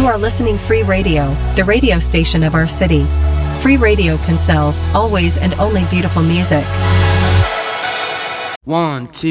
You are listening Free Radio, the radio station of our city. Free Radio can sell, always and only beautiful music. 1, 2